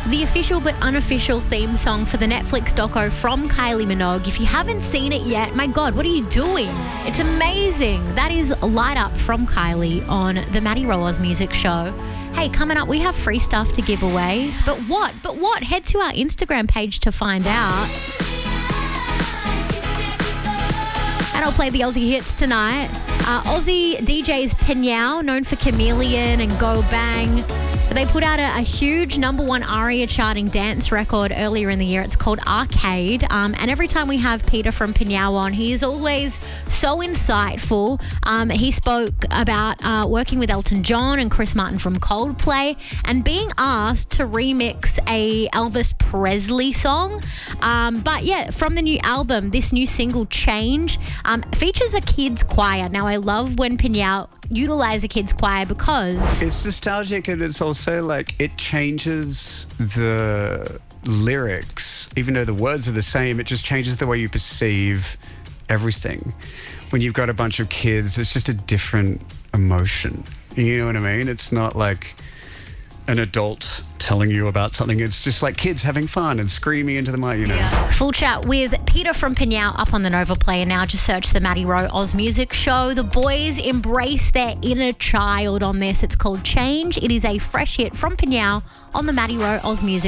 the official but unofficial theme song for the Netflix doco from Kylie Minogue. If you haven't seen it yet, my God, what are you doing? It's amazing. That is Light Up from Kylie on the Maddie Roaz Music Show. Hey, coming up, we have free stuff to give away. But what? Head to our Instagram page to find out. And I'll play the Aussie hits tonight. Aussie DJs Pinyao, known for Chameleon and Go Bang. They put out a huge #1 ARIA charting dance record earlier in the year. It's called Arcade. And every time we have Peter from Pinyao on, he is always so insightful. He spoke about working with Elton John and Chris Martin from Coldplay and being asked to remix a Elvis Presley song. But yeah, from the new album, this new single, Change, features a kids choir. Now, I love when Pinyao utilize a kids choir because it's nostalgic, and it's also like it changes the lyrics. Even though the words are the same, it just changes the way you perceive everything. When you've got a bunch of kids, it's just a different emotion. You know what I mean? It's not like an adult telling you about something. It's just like kids having fun and screaming into the mic, you know. Yeah. Full chat with Peter from Pinyao up on the Nova Player now. Just search the Maddie Roaz Music Show. The boys embrace their inner child on this. It's called Change. It is a fresh hit from Pinyao on the Maddie Roaz Music